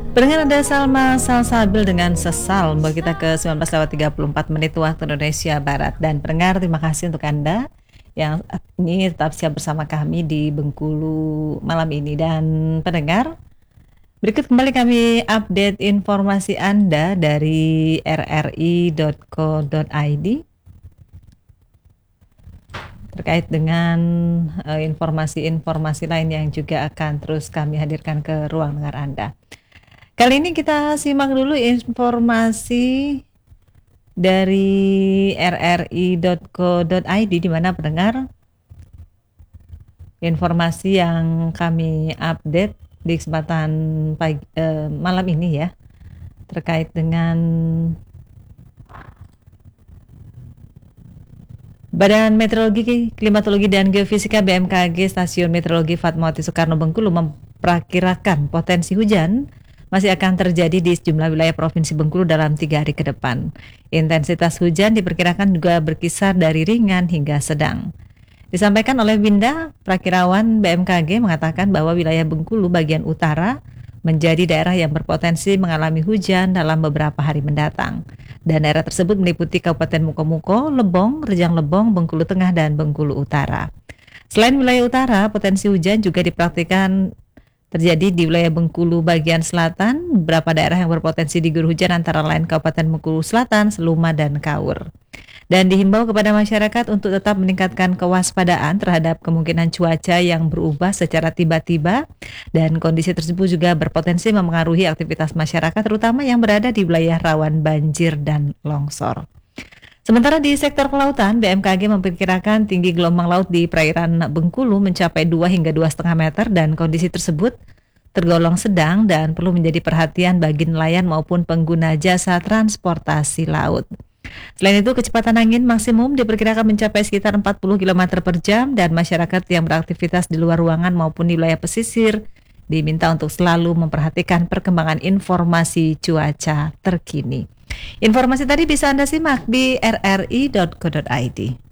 Pendengar, ada Salma Salsabil dengan Sesal membawa kita ke 19:34 waktu Indonesia Barat. Dan pendengar, terima kasih untuk Anda yang ini tetap siap bersama kami di Bengkulu malam ini. Dan pendengar, berikut kembali kami update informasi Anda dari rri.co.id terkait dengan informasi-informasi lain yang juga akan terus kami hadirkan ke ruang dengar Anda. Kali ini kita simak dulu informasi dari rri.co.id, di mana pendengar, informasi yang kami update di kesempatan malam ini ya, terkait dengan Badan Meteorologi, Klimatologi dan Geofisika BMKG Stasiun Meteorologi Fatmawati Soekarno Bengkulu memperkirakan potensi hujan masih akan terjadi di sejumlah wilayah Provinsi Bengkulu dalam 3 hari ke depan. Intensitas hujan diperkirakan juga berkisar dari ringan hingga sedang. Disampaikan oleh Winda, Prakirawan BMKG mengatakan bahwa wilayah Bengkulu bagian utara menjadi daerah yang berpotensi mengalami hujan dalam beberapa hari mendatang. Dan daerah tersebut meliputi Kabupaten Mukomuko, Lebong, Rejang Lebong, Bengkulu Tengah, dan Bengkulu Utara. Selain wilayah utara, potensi hujan juga dipraktikkan terjadi di wilayah Bengkulu bagian selatan. Beberapa daerah yang berpotensi diguyur hujan antara lain Kabupaten Bengkulu Selatan, Seluma, dan Kaur. Dan dihimbau kepada masyarakat untuk tetap meningkatkan kewaspadaan terhadap kemungkinan cuaca yang berubah secara tiba-tiba, dan kondisi tersebut juga berpotensi memengaruhi aktivitas masyarakat terutama yang berada di wilayah rawan banjir dan longsor. Sementara di sektor kelautan, BMKG memperkirakan tinggi gelombang laut di perairan Bengkulu mencapai 2 hingga 2,5 meter, dan kondisi tersebut tergolong sedang dan perlu menjadi perhatian bagi nelayan maupun pengguna jasa transportasi laut. Selain itu, kecepatan angin maksimum diperkirakan mencapai sekitar 40 km per jam, dan masyarakat yang beraktivitas di luar ruangan maupun di wilayah pesisir diminta untuk selalu memperhatikan perkembangan informasi cuaca terkini. Informasi tadi bisa Anda simak di rri.co.id.